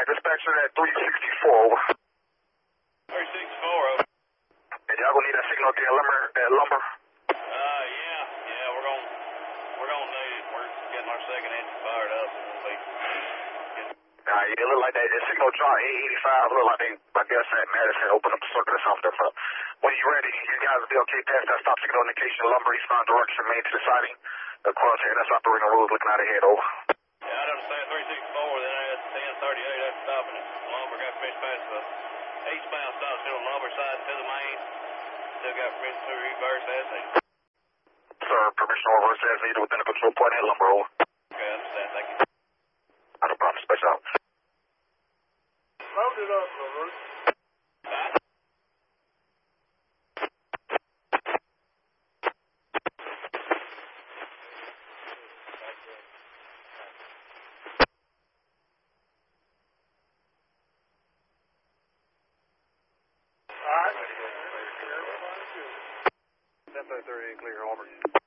dispatcher at 364, over. 364, over. And y'all gonna need that signal again, lumber? Yeah, we're gonna need it. We're getting our second engine fired up. Yeah, it look like that signal draw 885, look like they, I guess that Madison opened up a circuit or something. But when you're ready, you guys will be okay past that stop signal indication, lumber eastbound direction, main to the siding. Across here, that's operating rules looking out ahead, over. Yeah, I understand 364, then at 1038, that's stopping it. Lumber got finished past the eastbound stop signal, lumber side to the main. Still got permission to reverse as needed. Sir, permission to reverse as needed within the control point and lumber, over. Okay, I understand, thank you. Not a problem, space out. Load it up, Robert. All right. 10:33, clear, over.